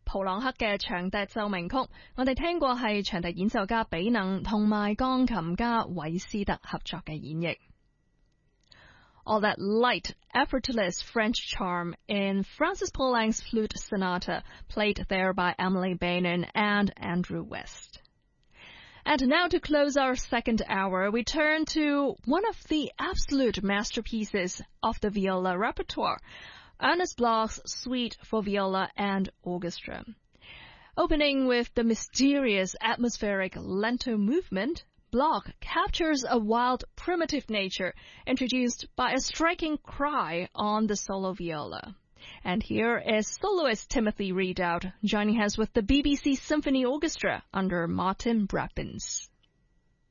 普朗克嘅長笛奏鳴曲，我哋聽過係長笛演奏家比能同埋鋼琴家韋斯特合作嘅演繹。All that light, effortless French charm in Francis Poulenc's Flute Sonata, played there by Emily Bannon and Andrew West. And now to close our second hour, we turn to one of the absolute masterpieces of the viola repertoire, Ernest Bloch's Suite for Viola and Orchestra. Opening with the mysterious atmospheric lento movement, Bloch captures a wild, primitive nature introduced by a striking cry on the solo viola. And here is soloist Timothy Ridout joining us with the BBC Symphony Orchestra under Martin Brackens.